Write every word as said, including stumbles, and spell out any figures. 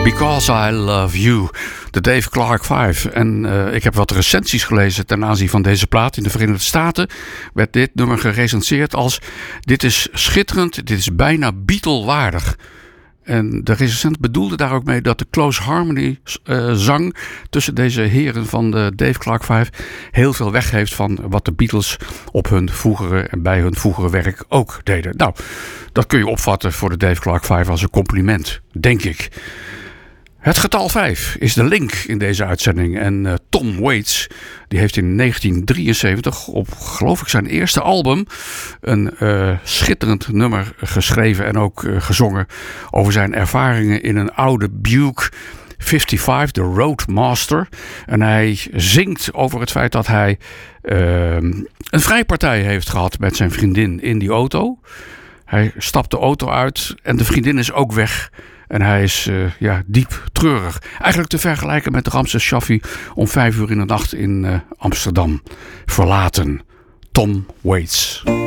Because I Love You, de Dave Clark vijf. En uh, ik heb wat recensies gelezen ten aanzien van deze plaat. In de Verenigde Staten werd dit nummer gerecenseerd als: dit is schitterend, dit is bijna Beatle-waardig. En de recensent bedoelde daar ook mee dat de close harmony uh, zang tussen deze heren van de Dave Clark vijf heel veel weggeeft van wat de Beatles op hun vroegere en bij hun vroegere werk ook deden. Nou, dat kun je opvatten voor de Dave Clark vijf als een compliment, denk ik. Het getal vijf is de link in deze uitzending. En uh, Tom Waits, die heeft in negentien drieënzeventig op, geloof ik, zijn eerste album een uh, schitterend nummer geschreven en ook uh, gezongen over zijn ervaringen in een oude Buick vijfenvijftig, de Roadmaster. En hij zingt over het feit dat hij uh, een vrijpartij heeft gehad met zijn vriendin in die auto. Hij stapt de auto uit en de vriendin is ook weg. En hij is uh, ja, diep treurig. Eigenlijk te vergelijken met Ramses Shaffi om vijf uur in de nacht in uh, Amsterdam. Verlaten. Tom Waits.